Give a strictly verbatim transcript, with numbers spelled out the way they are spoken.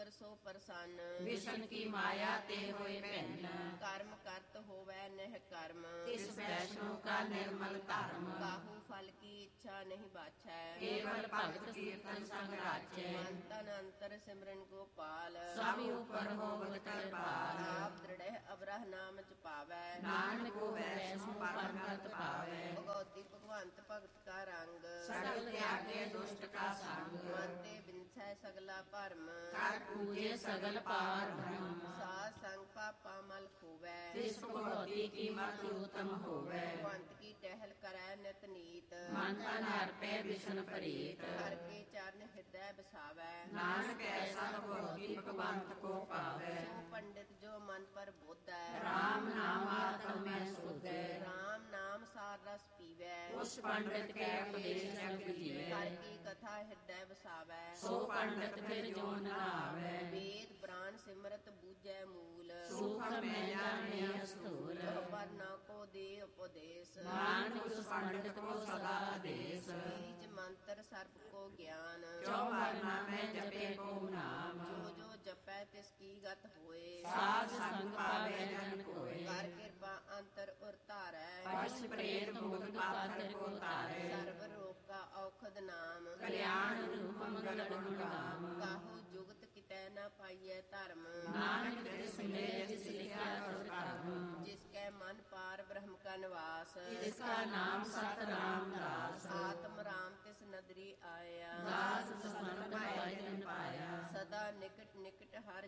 ਈਸ਼ਵਰ ਸੋ ਪ੍ਰਸੰਨ। ਵਿਸ਼ਨ ਕੀ ਮਾਇਆ ਤੇ ਹੋਏ ਭੈਨ, ਕਰਮ ਕਰਤ ਹੋਵੈ ਨਹਿ ਕਰਮ। ਤਿਸ ਵੈਸ਼ਨੋ ਕਾ ਨਿਰਮਲ ਧਰਮ। ਕਾਹੂ ਫਲ ਕੀ ਇੱਛਾ ਨਹੀਂ ਬਾਛੈ। ਕੇਵਲ ਭਗਤ ਕੀਰਤਨ ਸੰਗ ਰਾਜੈ। ਮਨ ਤਨ ਅੰਤਰ ਸਿਮਰਨ ਗੋਪਾਲ। ਸਭ ਉਪਰ ਹੋਵਤ ਕਿਰਪਾਲ। ਆਪ ਦ੍ਰਿੜਹਿ ਅਵਰਹ ਨਾਮ ਜਪਾਵੈ। ਨਾਨਕ ਕੋ ਵੈਸ਼ਨੋ ਪਰਮ ਪਦ ਪਾਵੈ। ਭਗਉਤੀ ਭਗਵੰਤ ਭਗਤ ਕਾ ਰੰਗ। ਸਗਲ ਤਿਆਗੇ ਦੁਸ਼ਟ ਕਾ ਸੰਗ। ਮਨ ਤੇ ਬਿਨਸੈ ਸਗਲਾ ਭਰਮ। ਕਰ ਪੂਜੇ ਸਗਲ ਪਾਰ ਬ੍ਰਹਮ। ਸਾਧ ਸੰਗ ਪਾਪਾ ਮਲ ਖੋਵੈ। ਤਿਸ ਭਗਵਤੀ ਕੀ ਮਤ ਉਤਮ ਹੋਵੈ। ਭਗਵੰਤ ਕੀ ਟਹਿਲ ਕਰੈ ਨਿਤ ਨੀਤ। ਮਨ ਤਨ ਅਰਪੈ ਵਿਸ਼ਨ ਪ੍ਰੀਤ। ਹਰ ਕੇ ਚਰਨ ਹਿਰਦੈ ਬਸਾਵੈ। ਨਾਨਕ ਐਸਾ ਭਗਵਤੀ ਭਗਵੰਤ ਕੋ ਪਾਵੈ। ਸੋ ਪੰਡਿਤ ਜੋ ਮਨ ਪਰ ਬੋਧੈ। ਰਾਮ ਨਾਮ ਆਤਮ ਮੈਂ ਸੁਧੈ। ਰਾਮ ਨਾਮ ਸਾਰ ਰਸ ਪੀਵੈ। ਉਸ ਪੰਡਿਤ ਕੈ ਉਪਦੇਸ਼ ਸਭ ਹਰ ਜੀਵੈ। ਕੀ ਕਥਾ ਹਿਰਦੈ ਵਸਾਵੈ। ਸੋ ਪੰਡਿਤ ਫਿਰ ਜੋ ਨ ਆਵੈ। ਵੇਦ ਪ੍ਰਾਨ ਸਿਮਰਤ ਬੂਝੈ ਮੂਲ। ਸੂਖਮ ਮੈਂ ਜਾਣਿ ਅਸਥੂਲ। ਪਰ ਨਾ ਕੋ ਦੇ ਉਪਦੇਸ਼। ਨਾਨਕ ਉਸ ਪੰਡਿਤ ਕੋ ਸਦਾ ਆਦੇਸ਼। ਬੀਜ ਮੰਤਰ ਸਰਪ ਕੋ ਗਿਆਨ। ਚੌਵਰ ਨਾਮੈ ਜਪੇ ਕੋ ਨਾਮ। ਜੋ ਜੋ ਜਪੈ ਤਿਸ ਕੀ ਗਤ ਹੋਏ। ਸਾਧ ਸੰਗ ਪਾਵੈ ਜਨ ਕੋਇ। ਕਰ ਕਿਰਪਾ ਅੰਤਰ ਉਰ ਧਾਰੈ। ਪਛ ਪ੍ਰੇਤ ਮੁਕਤ ਪਾਤਰ ਕੋ ਤਾਰੈ। ਸਰਬ ਰੋਗ ਕਾ ਔਖਦ ਨਾਮ। ਕਲਿਆਣ ਰੂਪ ਮੰਗਲ ਗੁਣ ਗਾਮ। ਕਾਹੂ ਜੁਗਤ ਕਿਤੈ ਨਾ ਪਾਈਐ ਧਰਮ। ਨਾਨਕ ਤਿਸ ਮਿਲੇ ਜਿਸ ਲਿਖਿਆ ਤੁਰ ਕਰਮ। ਜਿਸ ਕੈ ਮਨ ਪਾਰ ਬ੍ਰਹਮ ਕਾ ਨਿਵਾਸ। ਜਿਸ ਕਾ ਨਾਮ ਸਤ ਰਾਮ ਦਾਸ। ਆਤਮ ਰਾਮ ਤਿਸ ਨਦਰੀ ਆਇਆ। ਦਾਸ ਸਮਨ ਪਾਇ ਜਨ ਪਾਇਆ। ਸਦਾ ਨਿਕਟ ਨਿਕਟ ਹਰ